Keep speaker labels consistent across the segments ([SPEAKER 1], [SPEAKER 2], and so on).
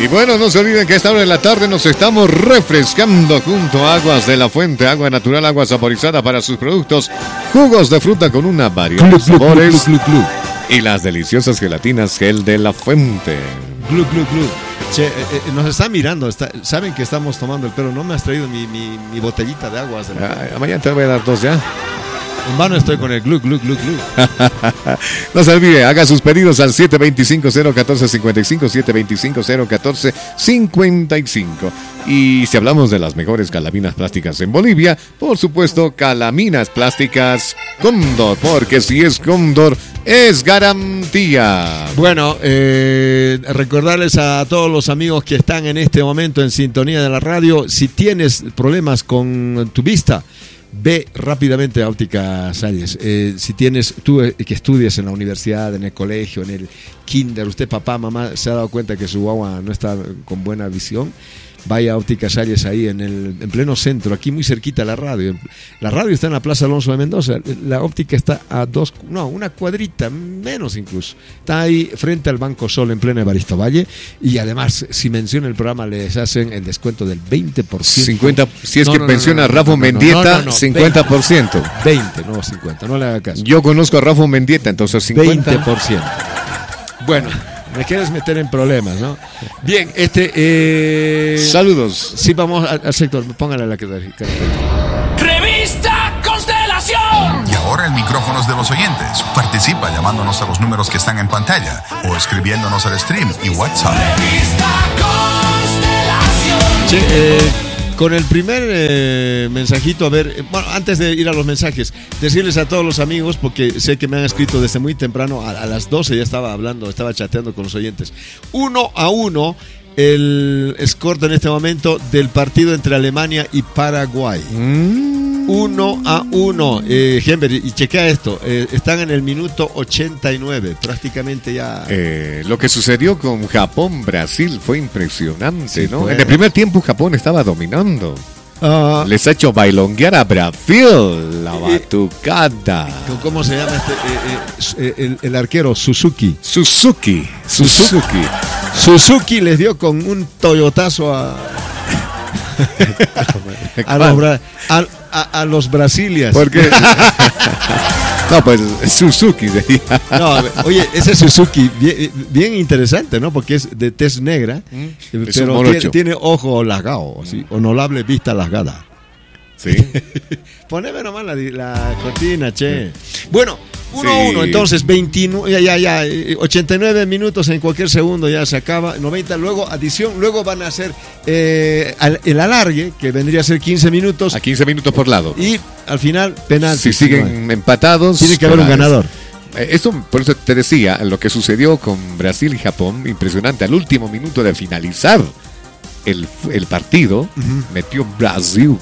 [SPEAKER 1] Y bueno, no se olviden que a esta hora de la tarde nos estamos refrescando junto a Aguas de la Fuente, agua natural, agua saborizada para sus productos, jugos de fruta con una variedad de sabores y las deliciosas gelatinas Gel de la Fuente.
[SPEAKER 2] Glu, glu, glu. Che, nos están mirando, saben que estamos tomando el pelo. No me has traído mi botellita de aguas.
[SPEAKER 1] Mañana te voy a dar 2 ya.
[SPEAKER 2] En vano estoy con el glu, glu, glu, glu.
[SPEAKER 1] No se olvide, haga sus pedidos al 725-014-55, 725-014-55. Y si hablamos de las mejores calaminas plásticas en Bolivia, por supuesto, Calaminas Plásticas Cóndor, porque si es Cóndor, es garantía.
[SPEAKER 2] Bueno, recordarles a todos los amigos que están en este momento en sintonía de la radio, si tienes problemas con tu vista, ve rápidamente a Óptica Salles. Si tienes, tú que estudias en la universidad, en el colegio, en el kinder, usted papá, mamá, se ha dado cuenta que su guagua no está con buena visión, vaya a Óptica Salles ahí en pleno centro, aquí muy cerquita de la radio. La radio está en la Plaza Alonso de Mendoza, la óptica está a una cuadrita, menos incluso. Está ahí frente al Banco Sol en pleno Evaristo Valle, y además, si menciona el programa, les hacen el descuento del 20%.
[SPEAKER 1] 50, si es que menciona a Rafa Mendieta, 50%.
[SPEAKER 2] 20, no 50, no le haga caso.
[SPEAKER 1] Yo conozco a Rafa Mendieta, entonces 50%.
[SPEAKER 2] 20%. Bueno, me quieres meter en problemas, ¿no? Bien,
[SPEAKER 1] saludos.
[SPEAKER 2] Sí, vamos al sector. Póngale la característica.
[SPEAKER 3] Revista Constelación.
[SPEAKER 4] Y ahora el micrófono es de los oyentes. Participa llamándonos a los números que están en pantalla o escribiéndonos al stream y WhatsApp.
[SPEAKER 3] Revista Constelación.
[SPEAKER 2] Sí, con el primer mensajito, a ver, bueno, antes de ir a los mensajes, decirles a todos los amigos, porque sé que me han escrito desde muy temprano, a las 12 ya estaba chateando con los oyentes. 1-1 el score en este momento del partido entre Alemania y Paraguay. 1-1. Gember, y chequea esto, están en el minuto 89, prácticamente ya.
[SPEAKER 1] Lo que sucedió con Japón-Brasil fue impresionante,
[SPEAKER 2] sí,
[SPEAKER 1] ¿no?
[SPEAKER 2] pues.
[SPEAKER 1] En el primer tiempo Japón estaba dominando. Les ha hecho bailonguear a Brasil, la batucada.
[SPEAKER 2] ¿Cómo se llama el arquero? Suzuki les dio con un toyotazo a los brasilias.
[SPEAKER 1] ¿Por qué? No, pues Suzuki decía.
[SPEAKER 2] No, oye, ese Suzuki bien interesante, ¿no? Porque es de tez negra, pero tiene ojo lasgado, así, honorable vista lasgada.
[SPEAKER 1] Sí.
[SPEAKER 2] Poneme nomás la cortina, che. Bueno, 1-1,
[SPEAKER 1] Sí.
[SPEAKER 2] entonces 29, 89 minutos en cualquier segundo ya se acaba, 90, luego adición, luego van a hacer el alargue, que vendría a ser 15 minutos.
[SPEAKER 1] A 15 minutos por lado.
[SPEAKER 2] Y al final, penal.
[SPEAKER 1] Si siguen empatados,
[SPEAKER 2] tiene que haber un ganador.
[SPEAKER 1] Esto, por eso te decía, lo que sucedió con Brasil y Japón, impresionante. Al último minuto de finalizar el partido, metió Brasil.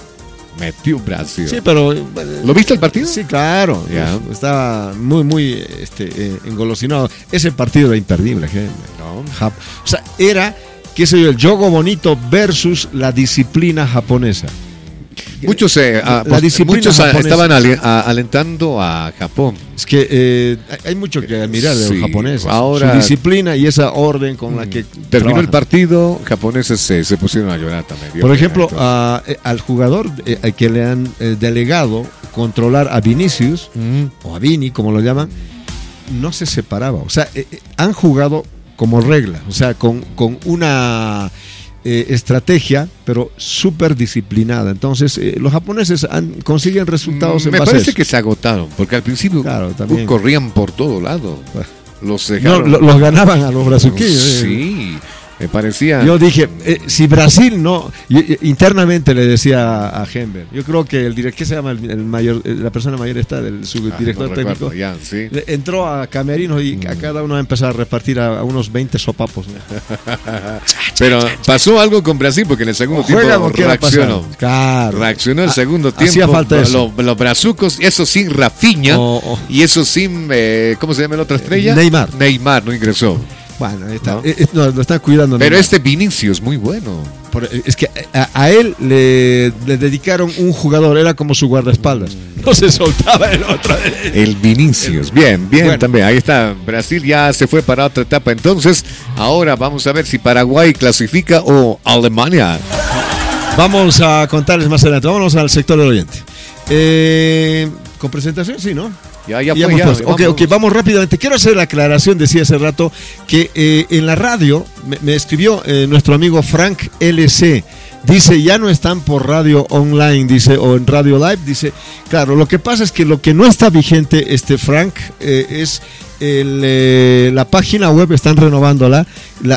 [SPEAKER 2] Sí, pero
[SPEAKER 1] ¿Lo viste el partido?
[SPEAKER 2] Sí, claro.
[SPEAKER 1] Ya.
[SPEAKER 2] Estaba muy engolosinado. Ese partido era imperdible, ¿no? O sea, era, qué sé yo, el juego bonito versus la disciplina japonesa.
[SPEAKER 1] Muchos estaban alentando a Japón.
[SPEAKER 2] Es que hay mucho que admirar de los japoneses.
[SPEAKER 1] Ahora,
[SPEAKER 2] su disciplina y esa orden con la que
[SPEAKER 1] terminó
[SPEAKER 2] trabajan.
[SPEAKER 1] el partido, japoneses se pusieron a llorar también.
[SPEAKER 2] Por ejemplo, al jugador que le han delegado controlar a Vinicius, o a Vini, como lo llaman, no se separaba. O sea, han jugado como regla, o sea, con una estrategia, pero súper disciplinada. Entonces, los japoneses consiguen resultados en
[SPEAKER 1] Me
[SPEAKER 2] base
[SPEAKER 1] parece
[SPEAKER 2] a eso.
[SPEAKER 1] que se agotaron, porque al principio
[SPEAKER 2] también.
[SPEAKER 1] corrían por todo lado. Los
[SPEAKER 2] ganaban a los brazuquillos.
[SPEAKER 1] Sí, me parecía.
[SPEAKER 2] Yo dije, si Brasil no, internamente le decía a Gember, yo creo que ¿qué se llama el mayor, la persona mayor está del subdirector técnico?
[SPEAKER 1] Ya, sí.
[SPEAKER 2] Entró a camerinos y a cada uno empezó a repartir a unos 20 sopapos, ¿no?
[SPEAKER 1] Pero pasó algo con Brasil, porque en el segundo tiempo reaccionó.
[SPEAKER 2] Claro.
[SPEAKER 1] Reaccionó el segundo tiempo.
[SPEAKER 2] Hacía falta eso.
[SPEAKER 1] Los brazucos, eso sin Rafinha, y eso sin, ¿cómo se llama la otra estrella?
[SPEAKER 2] Neymar
[SPEAKER 1] no ingresó.
[SPEAKER 2] Bueno, está,
[SPEAKER 1] ¿no?
[SPEAKER 2] Lo está cuidando.
[SPEAKER 1] Pero este Vinicius, muy bueno.
[SPEAKER 2] Es que a él le dedicaron un jugador, era como su guardaespaldas. No se soltaba el otro.
[SPEAKER 1] El Vinicius, bien bueno. También. Ahí está, Brasil ya se fue para otra etapa. Entonces, ahora vamos a ver si Paraguay clasifica o Alemania.
[SPEAKER 2] Vamos a contarles más adelante. Vámonos al sector del oyente. Con presentación, sí, ¿no?
[SPEAKER 1] Ya fue.
[SPEAKER 2] Ok, vamos rápidamente. Quiero hacer la aclaración, decía hace rato, que en la radio me escribió nuestro amigo Frank LC. Dice, ya no están por radio online, dice, o en radio live. Dice, claro, lo que pasa es que lo que no está vigente, Frank, es la página web, están renovándola, la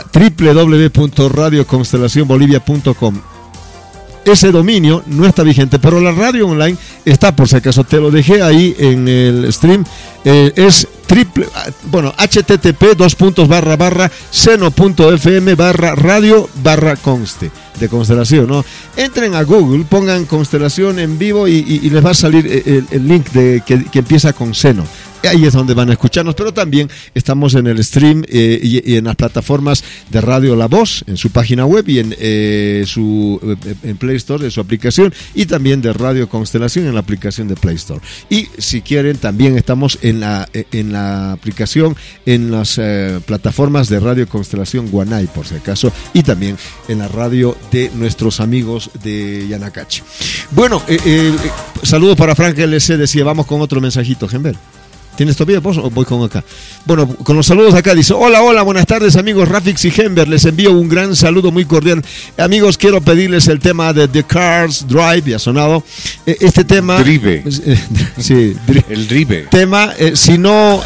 [SPEAKER 2] www.radioconstelacionbolivia.com. Ese dominio no está vigente, pero la radio online está, por si acaso, te lo dejé ahí en el stream. Es http://seno.fm/radio/conste de Constelación, ¿no? Entren a Google, pongan Constelación en vivo y les va a salir el link que empieza con Seno. Ahí es donde van a escucharnos, pero también estamos en el stream y en las plataformas de Radio La Voz, en su página web y en Play Store, de su aplicación, y también de Radio Constelación en la aplicación de Play Store. Y si quieren, también estamos en la aplicación, en las plataformas de Radio Constelación Guanay, por si acaso, y también en la radio de nuestros amigos de Yanacache. Bueno, saludo para Frank LC, decía, vamos con otro mensajito, Gember. ¿Tienes todavía vos o voy con acá? Bueno, con los saludos acá dice, hola, buenas tardes amigos Rafix y Gember, les envío un gran saludo muy cordial. Amigos, quiero pedirles el tema de The Cars Drive, ya ha sonado. Este tema...
[SPEAKER 1] Drive.
[SPEAKER 2] Sí,
[SPEAKER 1] el Drive.
[SPEAKER 2] Tema, si no...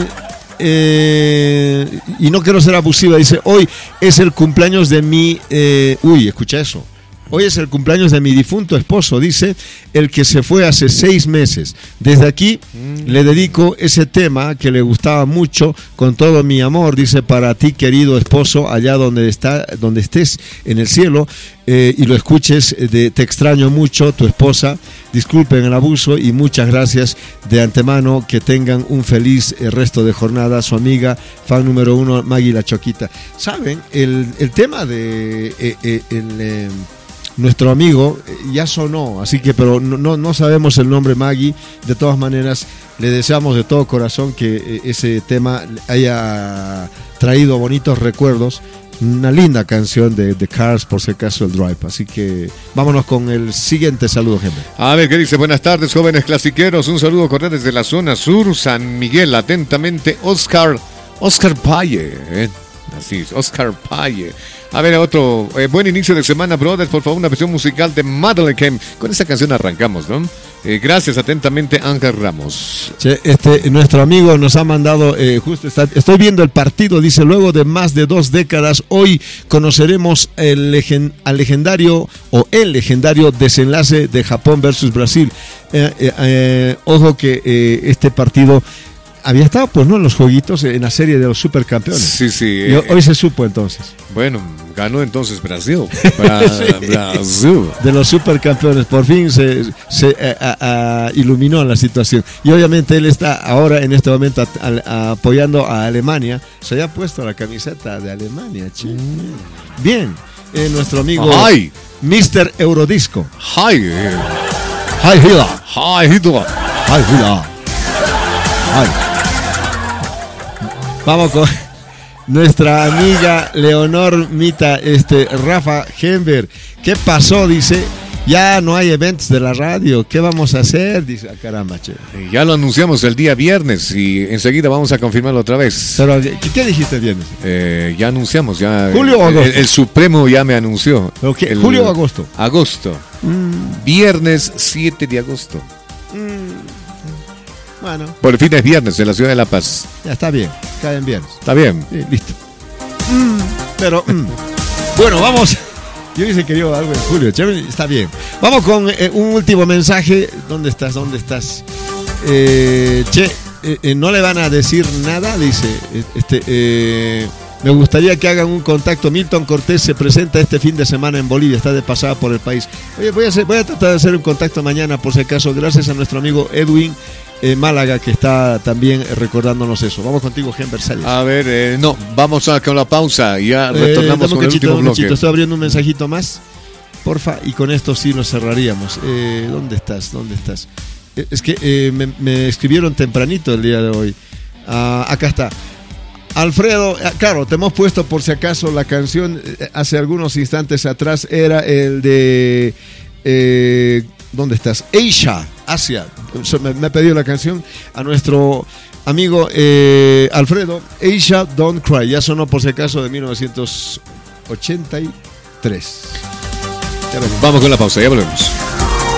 [SPEAKER 2] y no quiero ser abusiva, dice, hoy es el cumpleaños de mi... escucha eso. Hoy es el cumpleaños de mi difunto esposo, dice, el que se fue hace 6 meses. Desde aquí le dedico ese tema que le gustaba mucho, con todo mi amor, dice, para ti, querido esposo, allá donde estés en el cielo, y lo escuches, te extraño mucho, tu esposa, disculpen el abuso y muchas gracias de antemano, que tengan un feliz resto de jornada. Su amiga, fan número 1, Maggie La Choquita. ¿Saben? El tema de... nuestro amigo ya sonó, así que pero no sabemos el nombre Maggie. De todas maneras, le deseamos de todo corazón que ese tema haya traído bonitos recuerdos. Una linda canción de The Cars, por si acaso el Drive. Así que vámonos con el siguiente saludo, gente.
[SPEAKER 1] A ver, ¿qué dice? Buenas tardes, jóvenes clasiqueros. Un saludo cordial desde la zona sur, San Miguel. Atentamente, Oscar Paye. Así es, Oscar Paye. A ver, otro buen inicio de semana, brothers. Por favor, una versión musical de Madeleine Kem. Con esa canción arrancamos, ¿no? Gracias, atentamente, Ángel Ramos.
[SPEAKER 2] Che, nuestro amigo nos ha mandado, estoy viendo el partido, dice, luego de más de 2 décadas, hoy conoceremos el legendario desenlace de Japón versus Brasil. Ojo que este partido... había estado, pues, ¿no?, en los jueguitos, en la serie de los supercampeones.
[SPEAKER 1] Sí.
[SPEAKER 2] Hoy se supo, entonces.
[SPEAKER 1] Bueno, ganó entonces Brasil.
[SPEAKER 2] Sí.
[SPEAKER 1] Brasil.
[SPEAKER 2] De los supercampeones. Por fin se iluminó la situación. Y obviamente él está ahora, en este momento, apoyando a Alemania. Se había puesto la camiseta de Alemania, che. Bien. Nuestro amigo Mr. Eurodisco.
[SPEAKER 1] Hi Hitler.
[SPEAKER 2] Vamos con nuestra amiga Leonor Mita, Rafa Gember. ¿Qué pasó? Dice, ya no hay eventos de la radio. ¿Qué vamos a hacer? Dice, caramba, che.
[SPEAKER 1] Ya lo anunciamos el día viernes y enseguida vamos a confirmarlo otra vez.
[SPEAKER 2] Pero, ¿qué dijiste el viernes?
[SPEAKER 1] Ya anunciamos, ya.
[SPEAKER 2] ¿Julio o agosto?
[SPEAKER 1] El Supremo ya me anunció.
[SPEAKER 2] Okay. ¿Julio o agosto?
[SPEAKER 1] Agosto. Viernes 7 de agosto.
[SPEAKER 2] Bueno.
[SPEAKER 1] Por fin es viernes en la ciudad de La Paz.
[SPEAKER 2] Ya está bien, cae en viernes.
[SPEAKER 1] Está bien.
[SPEAKER 2] Sí, listo. Bueno, vamos. Yo hice que algo en julio. Está bien. Vamos con un último mensaje. ¿Dónde estás? No le van a decir nada, dice. Me gustaría que hagan un contacto. Milton Cortés se presenta este fin de semana en Bolivia, está de pasada por el país. Oye, voy a tratar de hacer un contacto mañana, por si acaso, gracias a nuestro amigo Edwin Málaga, que está también recordándonos eso. Vamos contigo, Gen Versalles.
[SPEAKER 1] A ver, no, vamos con la pausa y ya retornamos con el último bloque.
[SPEAKER 2] Estoy abriendo un mensajito más, porfa, y con esto sí nos cerraríamos. ¿Dónde estás? Es que me escribieron tempranito el día de hoy. Acá está. Alfredo, claro, te hemos puesto por si acaso la canción hace algunos instantes atrás, era el de... ¿dónde estás? Asia. Me ha pedido la canción a nuestro amigo Alfredo. Asia, Don't Cry. Ya sonó por si acaso de 1983.
[SPEAKER 1] Vamos con la pausa, ya volvemos.